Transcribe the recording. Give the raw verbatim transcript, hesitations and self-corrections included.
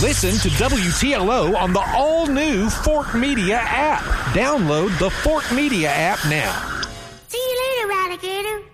Listen to W T L O on the all-new Fork Media app. Download the Fork Media app now. See you later, alligator.